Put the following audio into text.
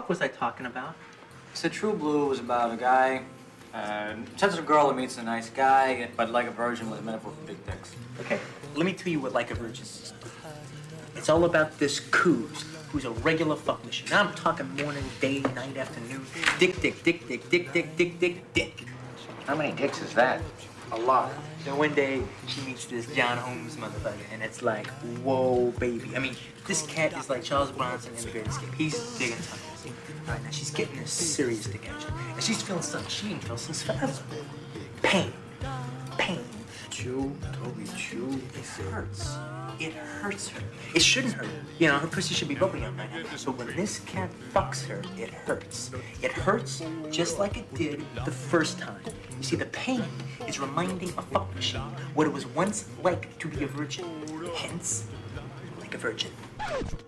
fuck was I talking about? So True Blue was about a guy, sensitive girl that meets a nice guy, but like a virgin was a metaphor for big dicks. Okay, let me tell you what Like a Virgin is. It's all about this Coos, who's a regular fuck machine. Now I'm talking morning, day, night, afternoon. Dick, dick, dick, dick, dick, dick, dick, dick, dick. How many dicks is that? A lot. Then one day, she meets this John Holmes motherfucker, and it's like, whoa, baby. I mean, this cat is like Charles Bronson in The Great Escape. He's digging tunnels. All right, now she's getting a serious dick action. And she's feeling something she ain't felt since forever. Pain. Pain. Chew, Toby, chew. It hurts. It hurts her. It shouldn't hurt. You know, her pussy should be bubbling up right now. So when this cat fucks her, it hurts. It hurts just like it did the first time. You see, the pain is reminding a fuck machine what it was once like to be a virgin. Hence, like a virgin.